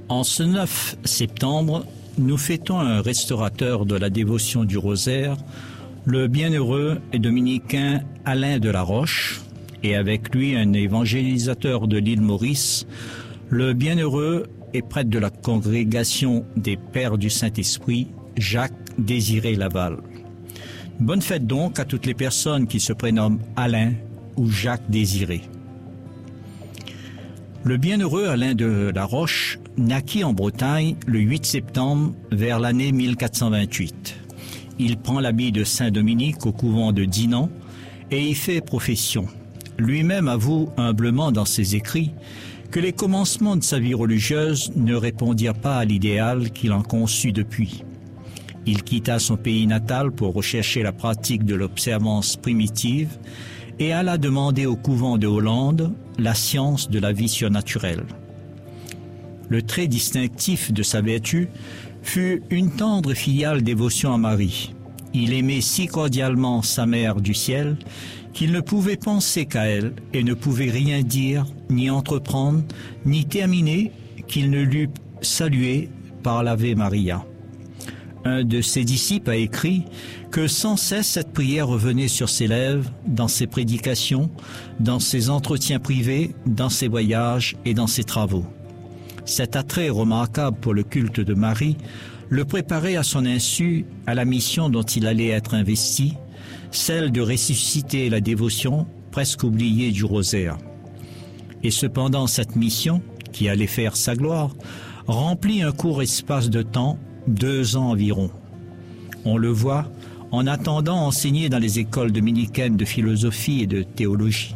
En ce 9 septembre, nous fêtons un restaurateur de la dévotion du rosaire, le bienheureux et dominicain Alain de la Roche, et avec lui un évangélisateur de l'île Maurice, le bienheureux et prêtre de la congrégation des Pères du Saint-Esprit, Jacques Désiré Laval. Bonne fête donc à toutes les personnes qui se prénomment Alain ou Jacques Désiré. Le bienheureux Alain de la Roche naquit en Bretagne le 8 septembre vers l'année 1428. Il prend l'habit de Saint-Dominique au couvent de Dinan et y fait profession. Lui-même avoue humblement dans ses écrits que les commencements de sa vie religieuse ne répondirent pas à l'idéal qu'il en conçut depuis. Il quitta son pays natal pour rechercher la pratique de l'observance primitive et alla demander au couvent de Hollande la science de la vie surnaturelle. Le trait distinctif de sa vertu fut une tendre et filiale dévotion à Marie. Il aimait si cordialement sa mère du ciel qu'il ne pouvait penser qu'à elle et ne pouvait rien dire, ni entreprendre, ni terminer qu'il ne l'eût saluée par l'Ave Maria. Un de ses disciples a écrit que sans cesse cette prière revenait sur ses lèvres, dans ses prédications, dans ses entretiens privés, dans ses voyages et dans ses travaux. Cet attrait remarquable pour le culte de Marie le préparait à son insu à la mission dont il allait être investi, celle de ressusciter la dévotion presque oubliée du rosaire. Et cependant cette mission, qui allait faire sa gloire, remplit un court espace de temps, 2 ans environ. On le voit en attendant enseigner dans les écoles dominicaines de philosophie et de théologie.